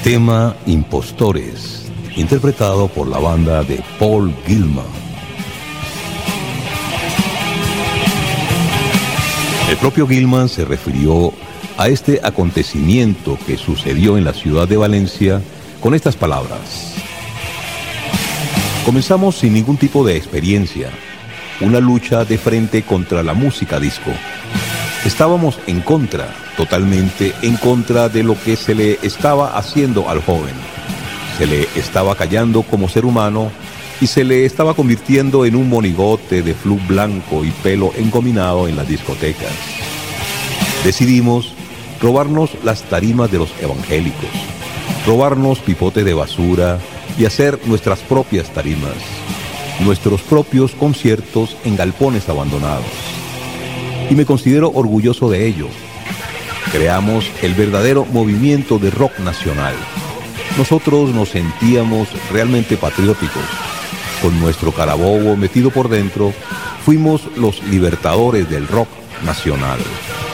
tema Impostores, interpretado por la banda de Paul Gilman. El propio Gilman se refirió a este acontecimiento que sucedió en la ciudad de Valencia con estas palabras: comenzamos sin ningún tipo de experiencia, una lucha de frente contra la música disco. Estábamos en contra, totalmente en contra de lo que se le estaba haciendo al joven. Se le estaba callando como ser humano y se le estaba convirtiendo en un monigote de flug blanco y pelo engominado en las discotecas. Decidimos robarnos las tarimas de los evangélicos, robarnos pipotes de basura y hacer nuestras propias tarimas, nuestros propios conciertos en galpones abandonados. Y me considero orgulloso de ello. Creamos el verdadero movimiento de rock nacional. Nosotros nos sentíamos realmente patrióticos. Con nuestro carabobo metido por dentro, fuimos los libertadores del rock nacional.